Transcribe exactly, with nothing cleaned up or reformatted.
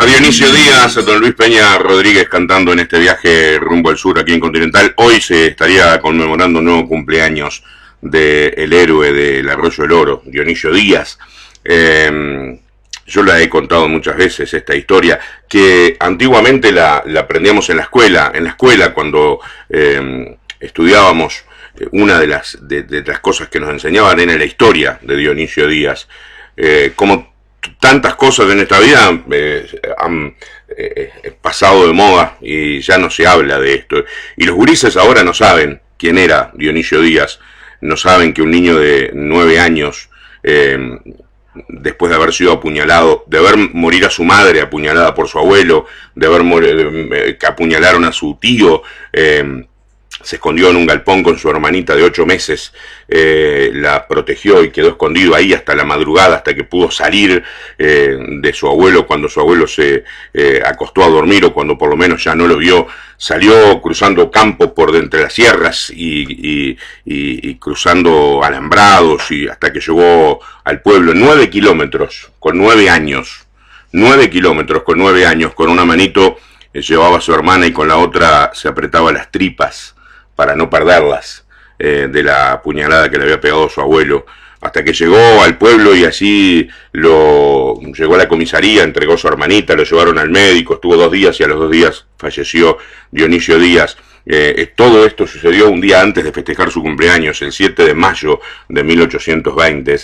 A Dionisio Díaz, a don Luis Peña Rodríguez cantando en este viaje rumbo al sur aquí en Continental. Hoy se estaría conmemorando un nuevo cumpleaños del héroe del Arroyo del Oro, Dionisio Díaz. Eh, yo la he contado muchas veces, esta historia, que antiguamente la, la aprendíamos en la escuela, en la escuela cuando eh, estudiábamos. Una de las, de, de las cosas que nos enseñaban era la historia de Dionisio Díaz. Eh, como tantas cosas en esta vida eh, han eh, pasado de moda y ya no se habla de esto. Y los gurises ahora no saben quién era Dionisio Díaz, no saben que un niño de nueve años, eh, después de haber sido apuñalado, de ver morir a su madre apuñalada por su abuelo, de ver morir, que apuñalaron a su tío, eh, se escondió en un galpón con su hermanita de ocho meses, eh, la protegió y quedó escondido ahí hasta la madrugada, hasta que pudo salir eh, de su abuelo cuando su abuelo se eh, acostó a dormir o cuando por lo menos ya no lo vio. Salió cruzando campos por de entre las sierras y, y, y, y cruzando alambrados y hasta que llegó al pueblo, nueve kilómetros, con nueve años, nueve kilómetros con nueve años, con una manito eh, llevaba a su hermana y con la otra se apretaba las tripas para no perderlas, eh, de la puñalada que le había pegado su abuelo, hasta que llegó al pueblo y allí lo llegó a la comisaría, entregó a su hermanita, lo llevaron al médico, estuvo dos días y a los dos días falleció Dionisio Díaz. Eh, todo esto sucedió un día antes de festejar su cumpleaños, el siete de mayo de mil ochocientos veinte.